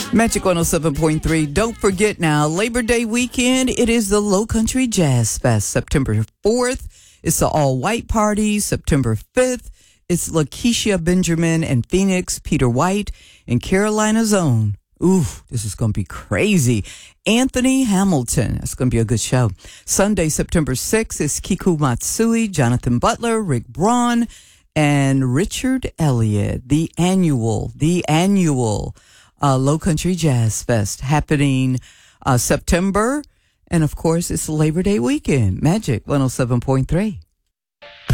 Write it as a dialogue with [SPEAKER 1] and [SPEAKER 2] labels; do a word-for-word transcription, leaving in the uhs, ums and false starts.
[SPEAKER 1] Magic one oh seven point three. Don't forget now, Labor Day weekend, it is the Low Country Jazz Fest. September fourth, it's the all-white party. September fifth, it's Lakeisha Benjamin and Phoenix, Peter White, and Carolina's own. Ooh, this is going to be crazy. Anthony Hamilton. That's going to be a good show. Sunday, September sixth, is Kiku Matsui, Jonathan Butler, Rick Braun, and Richard Elliott. The annual, the annual uh, Low Country Jazz Fest happening uh, September. And, of course, it's Labor Day weekend. Magic one oh seven point three.